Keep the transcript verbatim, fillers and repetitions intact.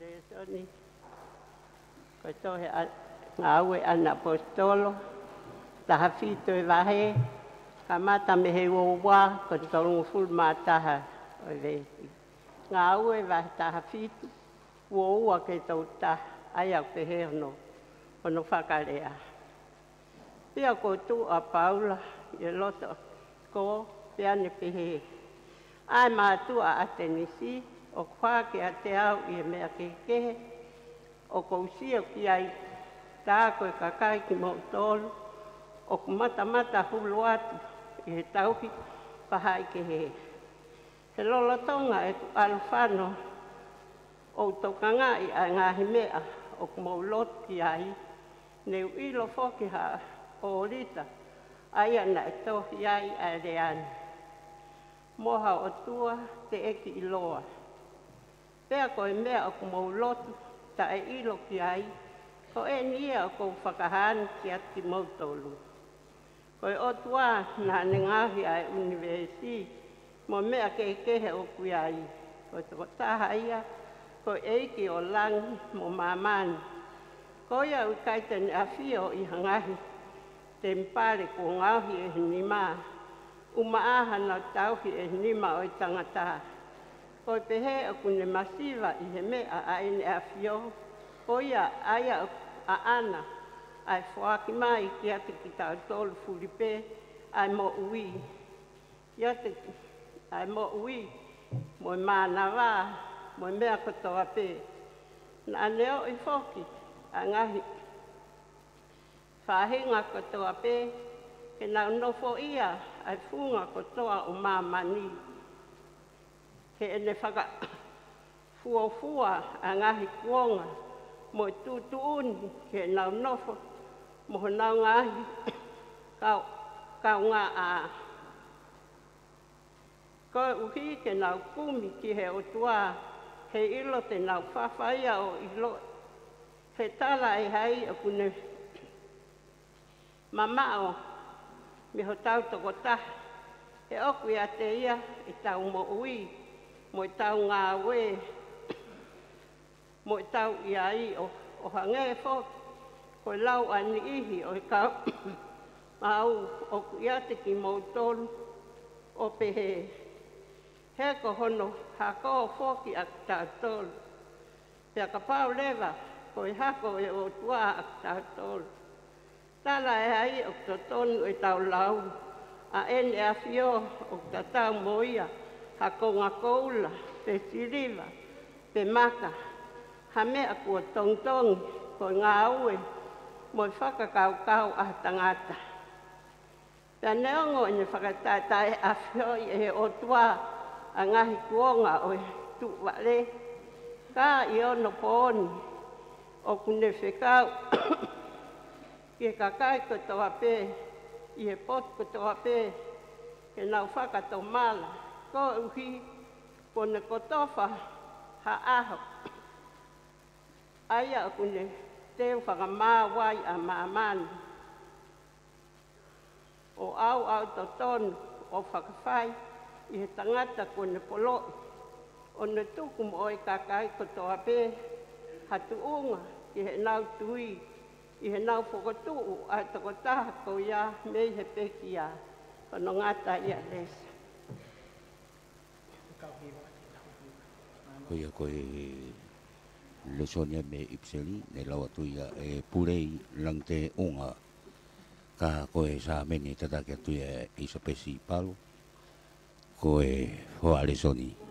le soni ko tohe ngāue ana apostolo taha fito e wahe ka mata me he wā ko tolungu fulu mātaha o vesi. Ngāue wahe taha fito ua ke tau taha ai au pehe ono ono whakarea. Pia ko tu a Paula i loto ko pia ne pehe. Ai mātua a Atenisi o kwa ke a te au i mea ke kehe o kousia ki ai tā koe kakai ki mo tolu o kumata mata hulu atu i he tauhi pahai ke he. He lolotonga e tu alufano o tokanga i a ngahi mea o kumaulot ki ai neu ilo foki ha o rita ai ana e tohi ai a reani. Moha o tua te eki iloa. Pea koe mea o kumaulotu ta e ilo ki ai, ko e nia o kou whakahani ki ati mautolu. Koe o tua na nengahi ai universi, mo mea ke kehe o kui ai. Koe toko taha ia, koe eiki o langi mo mamani. Koe au kaitene a fio i hangahi, te mpare ko ngauhi e hinima. Uma aha na tauhi e nima o i tangata. Ko pehe o kune masiva i he mea a ene a fio. Ko ia aia a ana ai whaaki mai ki ate ki tau tolu Filipe ai mo ui. Ki ate ai mo ui mo i mana wā mo i mea kotoa pe. Na aneo i whoki a ngahi whahinga kotoa pe ke nau nofo ia ai funga kotoa o mamani. He ene whaka fuofua a ngahi kuonga mo i tutuuni ke nau nofo mo nau ngahi kau, kau ngā a. Koe uhi ke nau kumi ki he o tua he ilo te nau whawhaia o ilo. He tala e hai o kune mamao mi ho tau toko taha. He oku ia te ia i tau mo ui, mo i tau ngā we, mo i tau ia i o, o hange fok, ko i lau ani ihi o i kau mau oku ia te ki mo tolu o pehe. He ko hono hako foki a tau tolu. Pea ka pau lewa ko i hako e o tua a tau tolu. Tala e hai o to tonu e tau lau, a ene a fio o ta tau moia, ha konga koula, pe siriva, pe maka, ha mea kua tongtongi, ko ngā ue, mo i whakakau-kau a tangata. Pea neongo ine whakatatai a fio i e o tua a ngahi kuonga o e tuwale, ka i ono pooni, o kune whekau, ki e kakai kotoa pe, i he pot kotoa pe, ke nau whakato mala, ko uhi, ko ne kotofa ha aho. Aia o kune teo whakamāwai a maamani. O au au to tonu, o whakawhai, i he tangata ko ne poloi. O ne tuku mo i kakai kotoa pe, hatu unga, ki he nau tui, i he nau whakotuu a toko taha ko ia mei he peki ia. Kono ngata ia lesa. Koia koe lesonia me ipseli, ne lawa tuia e purei lang te unga. Ka koe sa meni tatake tuia i sa pesi palo. Koe hoa lesoni.